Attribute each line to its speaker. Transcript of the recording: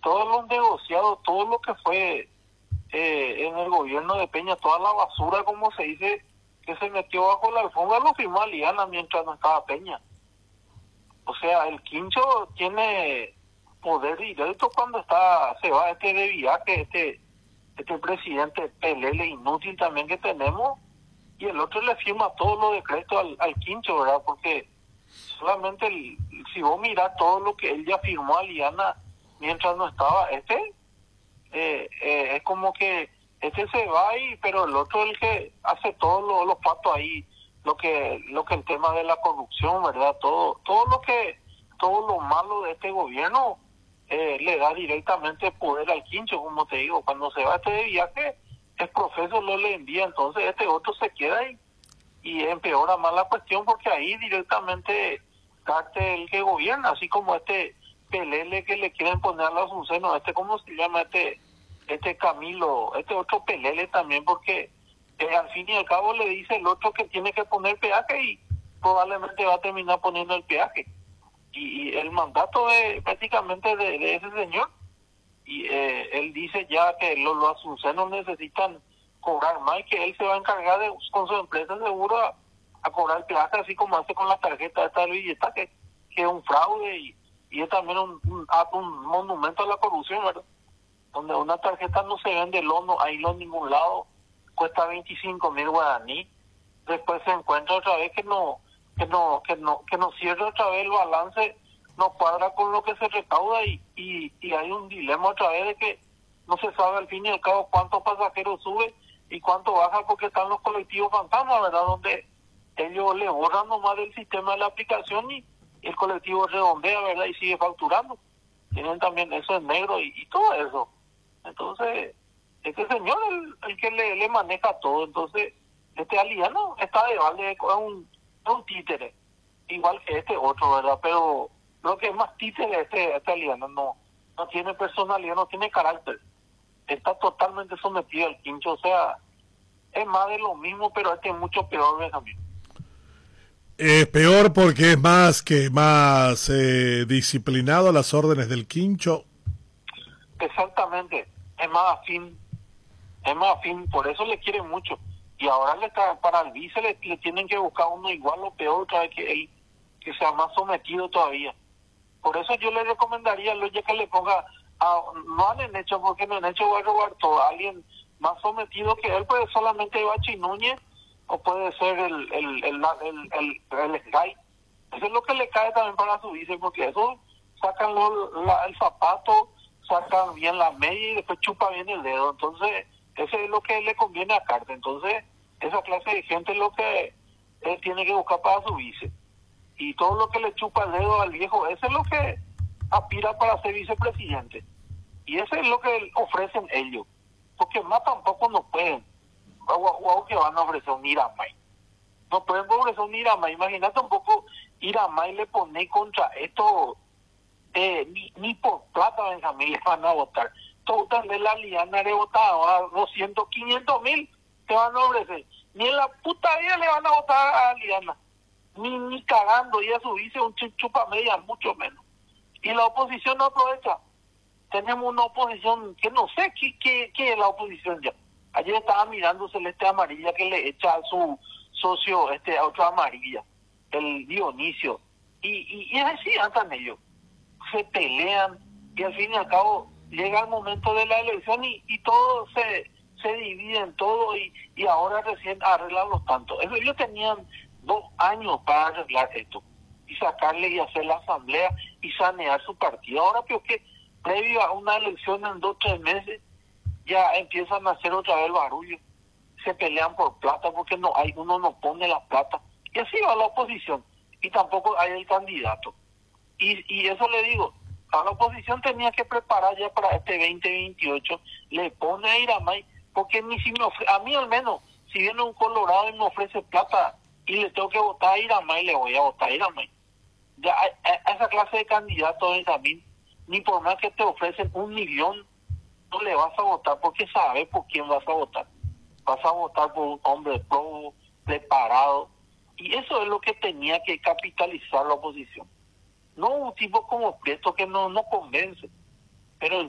Speaker 1: todos los negociados, todo lo que fue en el gobierno de Peña, toda la basura, como se dice, que se metió bajo la alfombra, lo firmó Aliana mientras no estaba Peña. O sea, el Quincho tiene poder directo cuando se va de viaje, este presidente pelele inútil también que tenemos, y el otro le firma todos los decretos al Quincho, ¿verdad? Porque solamente si vos mirás todo lo que él ya firmó a Liana mientras no estaba, es como que se va ahí, pero el otro es el que hace todos los patos ahí, lo que el tema de la corrupción, ¿verdad? Todo lo malo de este gobierno le da directamente poder al Quincho, como te digo. Cuando se va de viaje, el profesor lo le envía, entonces este otro se queda ahí y empeora más la cuestión, porque ahí directamente parte el que gobierna, así como este pelele que le quieren poner a su seno, ¿cómo se llama? Este Camilo, este otro pelele también, porque al fin y al cabo le dice el otro que tiene que poner peaje y probablemente va a terminar poniendo el peaje. Y el mandato es prácticamente de ese señor, y él dice ya que los asuncenos necesitan cobrar más y que él se va a encargar con su empresa seguro a cobrar peaje, así como hace con la tarjeta esta de billeta, que es un fraude y es también un monumento a la corrupción, ¿verdad? Donde una tarjeta no se vende ahí en ningún lado, cuesta 25,000 guaraní, después se encuentra otra vez que no cierra otra vez el balance, no cuadra con lo que se recauda y hay un dilema otra vez de que no se sabe al fin y al cabo cuántos pasajeros sube y cuánto baja, porque están los colectivos fantasmas, ¿verdad? Donde ellos le borran nomás del sistema de la aplicación y el colectivo redondea, ¿verdad? Y sigue facturando. Tienen también eso en negro y todo eso. Entonces, este señor el que le maneja todo. Entonces, este Aliano está de balde, es un títere, igual que este otro, ¿verdad? Pero lo que es más títere este Aliano, no tiene personalidad, no tiene carácter. Está totalmente sometido al Quincho, o sea, es más de lo mismo, pero este es mucho peor, Benjamín.
Speaker 2: Es peor porque es más disciplinado a las órdenes del Quincho.
Speaker 1: Exactamente, es más afín, por eso le quiere mucho. Y ahora para el vice le tienen que buscar uno igual o peor otra vez que él, que sea más sometido todavía. Por eso yo le recomendaría a Loya que le ponga, no a Nenecho, porque Nenecho va a robar todo, a alguien más sometido que él, pues solamente Bachi Núñez, o puede ser el Sky. Eso es lo que le cae también para su vice, porque eso sacan el zapato, sacan bien la media y después chupa bien el dedo. Entonces, eso es lo que le conviene a Carter. Entonces, esa clase de gente es lo que él tiene que buscar para su vice. Y todo lo que le chupa el dedo al viejo, eso es lo que aspira para ser vicepresidente. Y eso es lo que ofrecen ellos. Porque más tampoco no pueden. O que van a ofrecer un Iramay. No pueden ofrecer un Iramay. Imagínate un poco, Iramay le pone contra esto, ni por plata, Benjamín, le van a votar. Total de la Liana le votaba a 200, 500 mil te van a ofrecer. Ni en la puta vida le van a votar a Liana. Ni cagando, y a su vice un chupa media, mucho menos. Y la oposición no aprovecha. Tenemos una oposición que no sé qué es la oposición ya. Ayer estaba mirando Celeste Amarilla que le echa a su socio a otra amarilla, el Dionisio. Y es así, andan ellos. Se pelean y al fin y al cabo llega el momento de la elección y todo se divide en todo y ahora recién arreglan los tantos. Ellos tenían 2 años para arreglar esto y sacarle y hacer la asamblea y sanear su partido. Ahora creo que previo a una elección en 2 o 3 meses ya empiezan a hacer otra vez el barullo, se pelean por plata porque uno no pone la plata y así va la oposición y tampoco hay el candidato y eso le digo, a la oposición tenía que preparar ya para este 2028, le pone a Iramay, porque ni si a mí al menos, si viene un Colorado y me ofrece plata y le tengo que votar a Iramay, le voy a votar a Iramay. Ya a esa clase de candidatos, Benjamín, ni por más que te ofrecen 1 millón, no le vas a votar porque sabes por quién vas a votar. Vas a votar por un hombre probo, preparado. Y eso es lo que tenía que capitalizar la oposición. No un tipo como Prieto que no convence. Pero